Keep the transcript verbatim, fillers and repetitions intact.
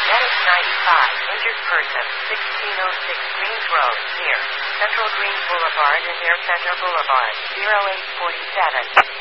Medic ninety-five, injured person, sixteen oh six Greens Road, near Central Greens Boulevard and near Center Boulevard, zero eight four seven.